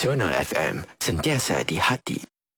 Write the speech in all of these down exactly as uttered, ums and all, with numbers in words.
Nasional F M, sentiasa di hati.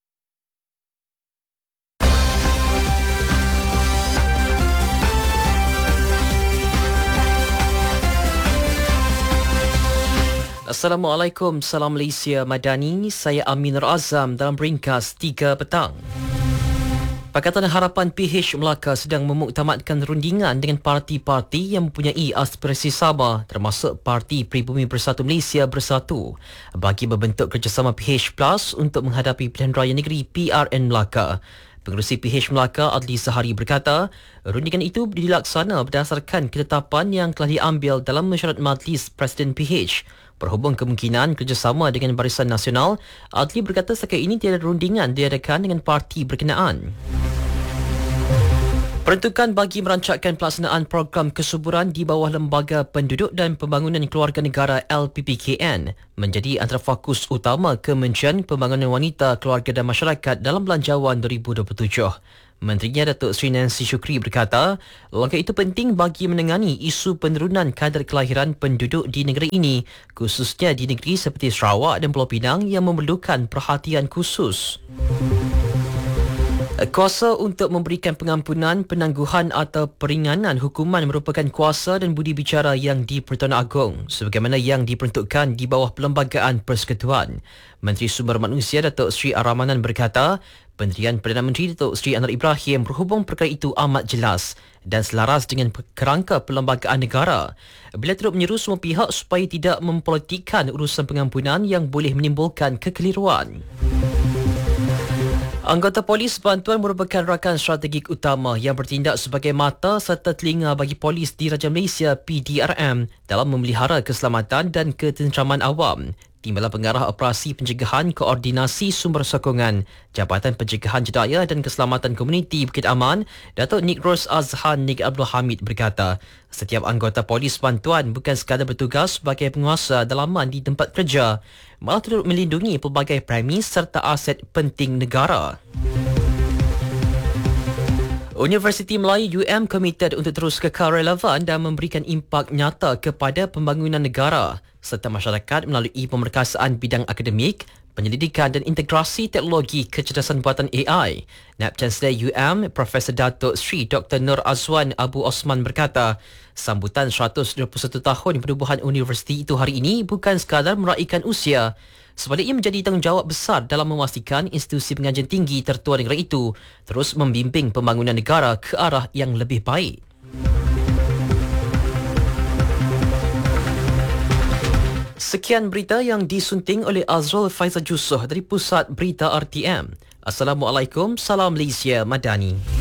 Assalamualaikum, salam Malaysia Madani. Saya Amin Azam dalam ringkas tiga petang. Pakatan Harapan P H Melaka sedang memuktamadkan rundingan dengan parti-parti yang mempunyai aspirasi sama, termasuk Parti Pribumi Bersatu Malaysia Bersatu, bagi membentuk kerjasama P H Plus untuk menghadapi pilihan raya negeri P R N Melaka. Pengerusi P H Melaka Adli Sahari berkata, rundingan itu dilaksana berdasarkan ketetapan yang telah diambil dalam mesyuarat Majlis Presiden P H. Berhubung kemungkinan kerjasama dengan Barisan Nasional, Adli berkata setakat ini tiada rundingan diadakan dengan parti berkenaan. Peruntukan bagi merancangkan pelaksanaan program kesuburan di bawah Lembaga Penduduk dan Pembangunan Keluarga Negara L P P K N menjadi antara fokus utama Kementerian Pembangunan Wanita, Keluarga dan Masyarakat dalam Belanjawan dua ribu dua puluh tujuh. Menterinya Datuk Seri Nancy Shukri berkata, langkah itu penting bagi menangani isu penurunan kadar kelahiran penduduk di negeri ini, khususnya di negeri seperti Sarawak dan Pulau Pinang yang memerlukan perhatian khusus. Kuasa untuk memberikan pengampunan, penangguhan atau peringanan hukuman merupakan kuasa dan budi bicara yang di-Pertuan Agong sebagaimana yang diperuntukkan di bawah Perlembagaan Persekutuan. Menteri Sumber Manusia Datuk Seri Ar-Rahmanan berkata, pendirian Perdana Menteri Datuk Seri Anwar Ibrahim berhubung perkara itu amat jelas dan selaras dengan kerangka perlembagaan negara. Beliau turut menyeru semua pihak supaya tidak mempolitikkan urusan pengampunan yang boleh menimbulkan kekeliruan. Anggota Polis Bantuan merupakan rakan strategik utama yang bertindak sebagai mata serta telinga bagi polis di Raja Malaysia P D R M dalam memelihara keselamatan dan ketenteraman awam. Timbalan Pengarah Operasi Pencegahan Koordinasi Sumber Sokongan Jabatan Pencegahan Jedaya dan Keselamatan Komuniti Bukit Aman, Datuk Nik Ros Azhan Nik Abdul Hamid berkata, setiap anggota polis bantuan bukan sekadar bertugas sebagai penguasa dalaman di tempat kerja, malah turut melindungi pelbagai premis serta aset penting negara. Universiti Melayu U M komited untuk terus kekal relevan dan memberikan impak nyata kepada pembangunan negara serta masyarakat melalui pemerkasaan bidang akademik, penyelidikan dan integrasi teknologi kecerdasan buatan A I. Naib Chancellor U M, Profesor Datuk Seri Doktor Nur Azwan Abu Osman berkata, sambutan seratus dua puluh satu tahun penubuhan universiti itu hari ini bukan sekadar meraihkan usia. Sebaliknya menjadi tanggungjawab besar dalam memastikan institusi pengajian tinggi tertua negara itu terus membimbing pembangunan negara ke arah yang lebih baik. Sekian berita yang disunting oleh Azrul Faizal Jusoh dari Pusat Berita R T M. Assalamualaikum, salam Malaysia Madani.